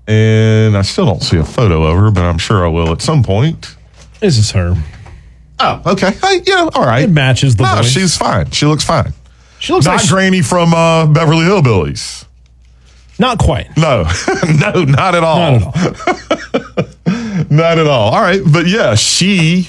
And I still don't see a photo of her, but I'm sure I will at some point. This is her. Oh, okay. Hey, yeah, all right. It matches the voice. She's fine. She looks fine. She looks not like Granny from Beverly Hillbillies. Not quite. No. No, not at all. Not at all. Not at all. All right. But yeah, she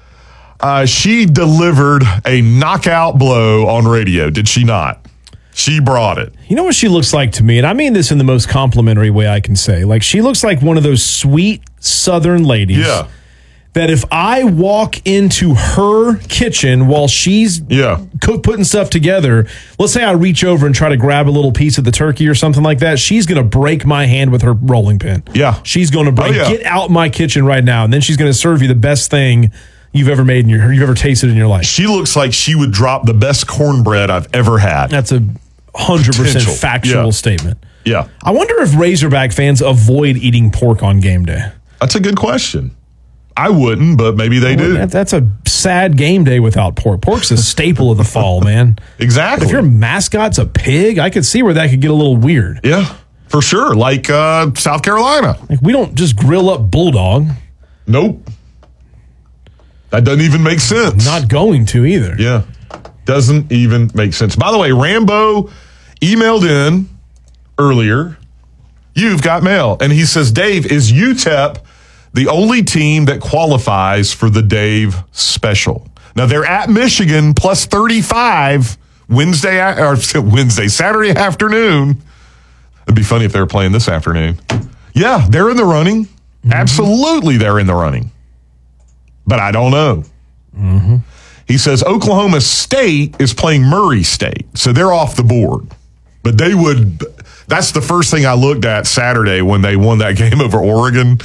delivered a knockout blow on radio, did she not? She brought it. You know what she looks like to me? And I mean this in the most complimentary way I can say. Like, she looks like one of those sweet Southern ladies. Yeah. That if I walk into her kitchen while she's putting stuff together, let's say I reach over and try to grab a little piece of the turkey or something like that, she's going to break my hand with her rolling pin. Yeah. She's going to break, get out my kitchen right now. And then she's going to serve you the best thing you've ever made you've ever tasted in your life. She looks like she would drop the best cornbread I've ever had. That's a 100% factual statement. Yeah. I wonder if Razorback fans avoid eating pork on game day. That's a good question. I wouldn't, but maybe they do. That's a sad game day without pork. Pork's a staple of the fall, man. Exactly. But if your mascot's a pig, I could see where that could get a little weird. Yeah, for sure. Like South Carolina. Like, we don't just grill up Bulldog. Nope. That doesn't even make sense. Not going to either. Yeah. Doesn't even make sense. By the way, Rambo emailed in earlier, you've got mail. And he says, Dave, is UTEP the only team that qualifies for the Dave Special? Now, they're at Michigan plus 35 Saturday afternoon. It'd be funny if they were playing this afternoon. Yeah, they're in the running. Mm-hmm. Absolutely, they're in the running. But I don't know. Mm-hmm. He says Oklahoma State is playing Murray State, so they're off the board. But they would... That's the first thing I looked at Saturday when they won that game over Oregon.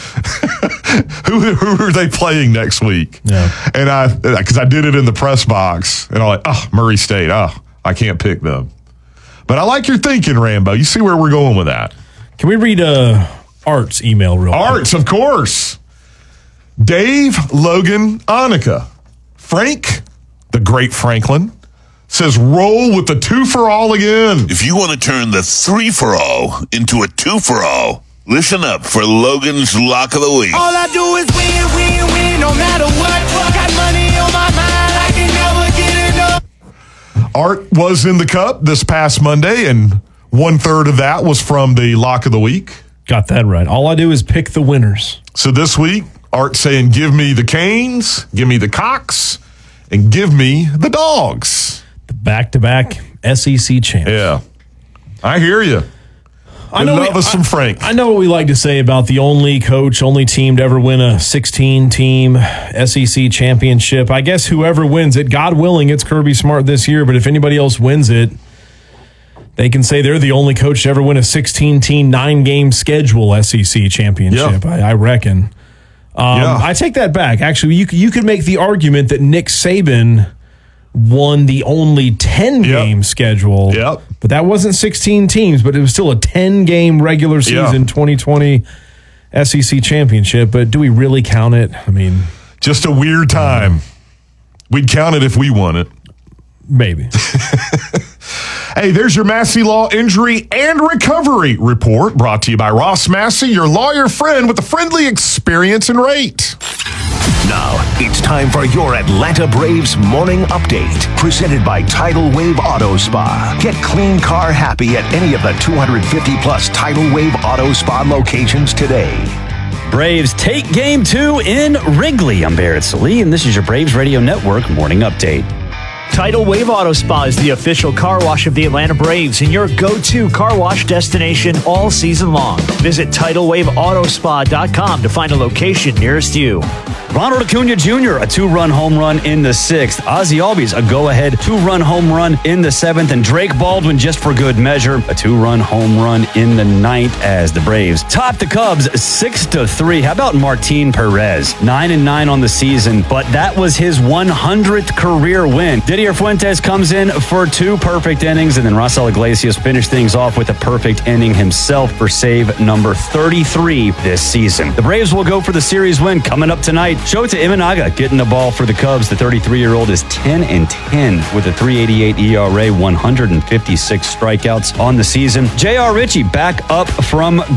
Who are they playing next week? Yeah. And because I did it in the press box, and I'm like, Murray State, I can't pick them. But I like your thinking, Rambo. You see where we're going with that. Can we read Art's email real quick? Art's, of course. Dave, Logan, Annika. Frank, the great Franklin, says roll with the 2-for-all again. If you want to turn the 3-for-all into a 2-for-all, listen up for Logan's Lock of the Week. All I do is win, win, win, no matter what. Got money on my mind, I can never get enough. Art was in the Cup this past Monday, and 1/3 of that was from the Lock of the Week. Got that right. All I do is pick the winners. So this week, Art's saying, give me the Canes, give me the Cocks, and give me the Dogs. The back-to-back SEC champs. Yeah. I hear you. I know love us some Frank. I know what we like to say about the only team to ever win a 16-team SEC championship. I guess whoever wins it, God willing, it's Kirby Smart this year, but if anybody else wins it, they can say they're the only coach to ever win a 16-team, 9-game schedule SEC championship, I reckon. I take that back. Actually, you could make the argument that Nick Saban won the only 10-game schedule. Yep. But that wasn't 16 teams, but it was still a 10-game regular season 2020 SEC championship. But do we really count it? I mean, just a weird time. We'd count it if we won it. Maybe. Hey, there's your Massey Law Injury and Recovery Report, brought to you by Ross Massey, your lawyer friend with a friendly experience and rate. Now, it's time for your Atlanta Braves Morning Update, presented by Tidal Wave Auto Spa. Get clean car happy at any of the 250-plus Tidal Wave Auto Spa locations today. Braves take Game 2 in Wrigley. I'm Barrett Salee, and this is your Braves Radio Network Morning Update. Tidal Wave Auto Spa is the official car wash of the Atlanta Braves and your go-to car wash destination all season long. Visit TidalWaveAutoSpa.com to find a location nearest you. Ronald Acuna Jr., a 2-run home run in the 6th. Ozzie Albies, a go-ahead 2-run home run in the 7th. And Drake Baldwin, just for good measure, a 2-run home run in the 9th as the Braves top the Cubs 6-3. How about Martin Perez? 9-9 on the season, but that was his 100th career win. Didier Fuentes comes in for 2 perfect innings, and then Raisel Iglesias finished things off with a perfect inning himself for save number 33 this season. The Braves will go for the series win coming up tonight. Shota Imanaga getting the ball for the Cubs. The 33-year-old is 10-10 with a 3.88 ERA, 156 strikeouts on the season. J.R. Ritchie back up from